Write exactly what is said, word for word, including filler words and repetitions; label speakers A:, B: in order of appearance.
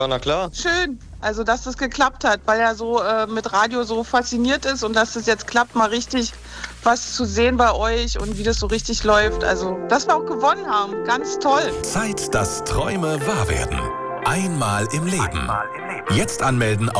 A: Ja, na klar.
B: Schön, also dass das geklappt hat, weil er so äh, mit Radio so fasziniert ist und dass das jetzt klappt, mal richtig was zu sehen bei euch und wie das so richtig läuft. Also, dass wir auch gewonnen haben, ganz toll.
C: Zeit, dass Träume wahr werden. Einmal im Leben. Jetzt anmelden